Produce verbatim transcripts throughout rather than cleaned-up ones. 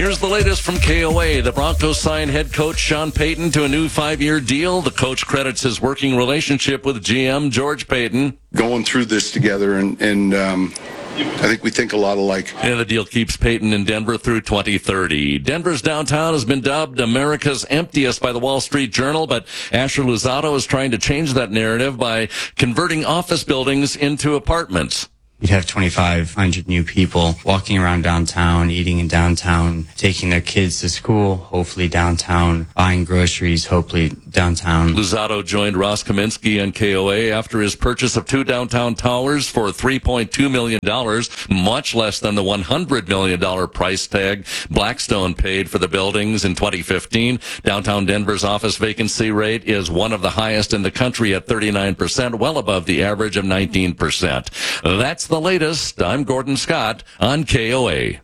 Here's the latest from K O A. The Broncos signed head coach Sean Payton to a new five-year deal. The coach credits his working relationship with G M George Payton. Going through this together, and, and um, I think we think a lot alike. And the deal keeps Payton in Denver through twenty thirty. Denver's downtown has been dubbed America's emptiest by the Wall Street Journal, but Asher Luzzatto is trying to change that narrative by converting office buildings into apartments. You'd have twenty-five hundred new people walking around downtown, eating in downtown, taking their kids to school, hopefully downtown, buying groceries, hopefully downtown. Luzzatto joined Ross Kaminsky on K O A after his purchase of two downtown towers for three point two million dollars, much less than the one hundred million dollars price tag Blackstone paid for the buildings in twenty fifteen. Downtown Denver's office vacancy rate is one of the highest in the country at thirty-nine percent, well above the average of nineteen percent. That's the latest. I'm Gordon Scott on K O A.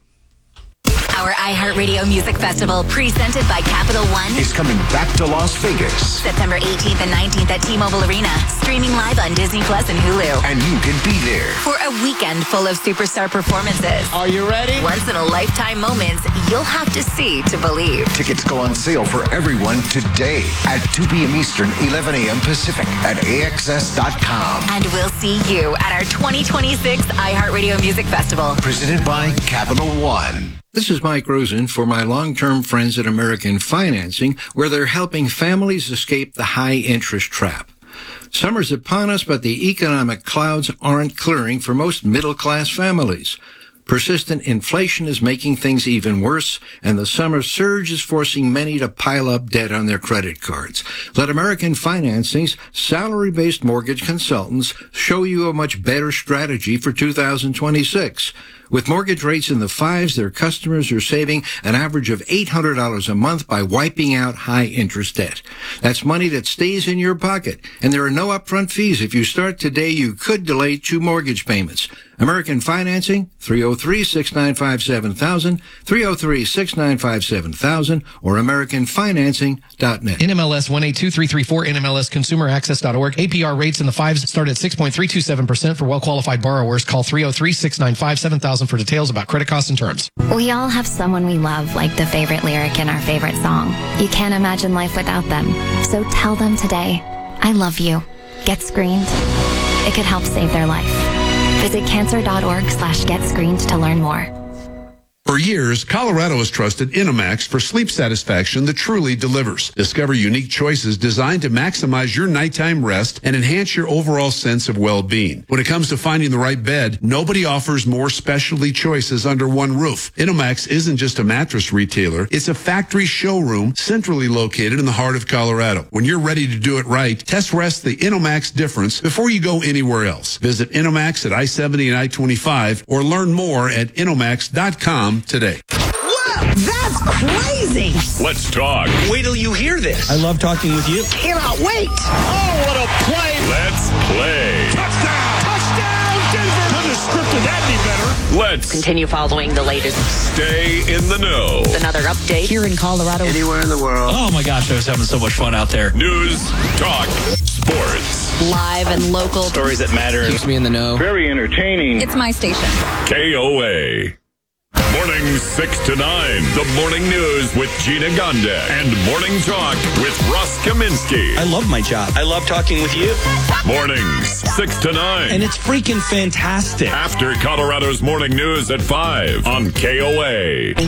Our iHeartRadio Music Festival, presented by Capital One, is coming back to Las Vegas. September eighteenth and nineteenth at T-Mobile Arena. Streaming live on Disney Plus and Hulu. And you can be there for a weekend full of superstar performances. Are you ready? Once-in-a-lifetime moments you'll have to see to believe. Tickets go on sale for everyone today at two p.m. Eastern, eleven a.m. Pacific at A X S dot com. And we'll see you at our twenty twenty-six iHeartRadio Music Festival. Presented by Capital One. This is Mike Rosen for my long-term friends at American Financing, where they're helping families escape the high-interest trap. Summer's upon us, but the economic clouds aren't clearing for most middle-class families. Persistent inflation is making things even worse, and the summer surge is forcing many to pile up debt on their credit cards. Let American Financing's salary-based mortgage consultants show you a much better strategy for two thousand twenty-six. With mortgage rates in the fives, their customers are saving an average of eight hundred dollars a month by wiping out high-interest debt. That's money that stays in your pocket, and there are no upfront fees. If you start today, you could delay two mortgage payments. American Financing, three oh three, six nine five, seven thousand, three oh three, six nine five, seven thousand, or american financing dot net. N M L S one eight two three three four, N M L S consumer access dot org. A P R rates in the fives start at six point three two seven percent for well-qualified borrowers. Call three oh three, six nine five, seven thousand for details about credit costs and terms. We all have someone we love, like the favorite lyric in our favorite song. You can't imagine life without them. So tell them today, I love you. Get screened. It could help save their life. Visit cancer.org slash get screened to learn more. For years, Colorado has trusted Inomax for sleep satisfaction that truly delivers. Discover unique choices designed to maximize your nighttime rest and enhance your overall sense of well-being. When it comes to finding the right bed, nobody offers more specialty choices under one roof. Inomax isn't just a mattress retailer. It's a factory showroom centrally located in the heart of Colorado. When you're ready to do it right, test rest the Inomax difference before you go anywhere else. Visit Inomax at I seventy and I twenty-five or learn more at inomax dot com today. Whoa, that's crazy. Let's talk. Wait till you hear this. I love talking with you. Cannot wait. Oh, what a play. Let's play. Touchdown. Touchdown, Denver. Couldn't have scripted that any better. Let's continue following the latest. Stay in the know. Another update here in Colorado. Anywhere in the world. Oh my gosh, I was having so much fun out there. News, talk, sports. Live and local. Stories that matter. Keeps me in the know. Very entertaining. It's my station. K O A. Morning six to nine. The morning news with Gina Gonda and morning talk with Ross Kaminsky. I love my job. I love talking with you. Mornings six to nine. And it's freaking fantastic. After Colorado's morning news at five on K O A.